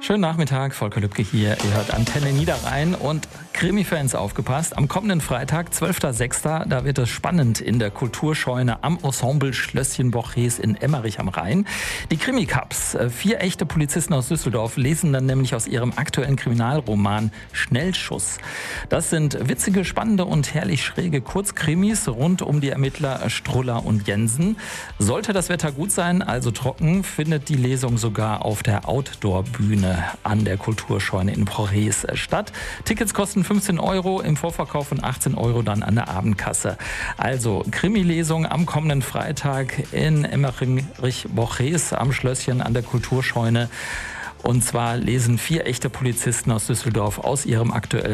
Schönen Nachmittag, Volker Lübcke hier. Ihr hört Antenne Niederrhein und Krimi-Fans aufgepasst. Am kommenden Freitag, 12.06., da wird es spannend in der Kulturscheune am Ensemble Schlösschen Borches in Emmerich am Rhein. Die Krimi-Cups, 4 echte Polizisten aus Düsseldorf, lesen dann nämlich aus ihrem aktuellen Kriminalroman Schnellschuss. Das sind witzige, spannende und herrlich schräge Kurzkrimis rund um die Ermittler Struller und Jensen. Sollte das Wetter gut sein, also trocken, findet die Lesung sogar auf der Outdoor-Bühne an der Kulturscheune in Borches statt. Tickets kosten 15 € im Vorverkauf und 18 € dann an der Abendkasse. Also Krimi-Lesung am kommenden Freitag in Emmerich-Borches am Schlösschen an der Kulturscheune. Und zwar lesen 4 echte Polizisten aus Düsseldorf aus ihrem aktuellen